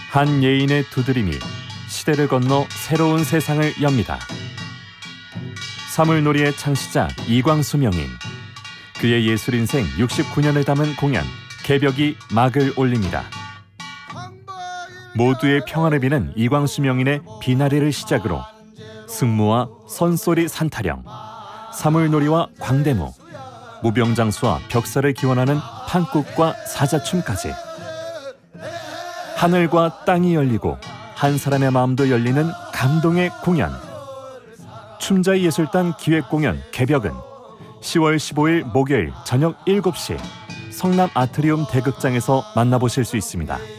한 예인의 두드림이 시대를 건너 새로운 세상을 엽니다. 사물놀이의 창시자 이광수 명인, 그의 예술인생 69년을 담은 공연 개벽이 막을 올립니다. 모두의 평화를 비는 이광수 명인의 비나리를 시작으로 승무와 선소리 산타령, 사물놀이와 광대무, 무병장수와 벽사를 기원하는 판국과 사자춤까지 하늘과 땅이 열리고 한 사람의 마음도 열리는 감동의 공연. 춤자이 예술단 기획공연 개벽은 10월 15일 목요일 저녁 7시 성남 아트리움 대극장에서 만나보실 수 있습니다.